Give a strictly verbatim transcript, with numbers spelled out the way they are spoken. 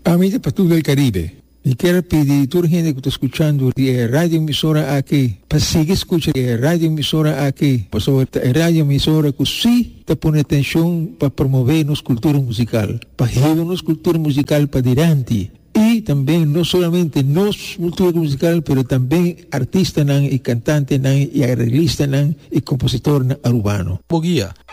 Amiga para todo el Caribe, y quiero pedir a toda la gente que está escuchando la radio emisora aquí, para seguir escuchando la radio emisora aquí, por sobre la radio emisora que sí te pone atención para promover nuestra cultura musical, para llevar nuestra cultura musical para adelante. Y también no solamente nuestra cultura musical, pero también artistas y cantantes y arreglistas y compositores urbanos. Guía,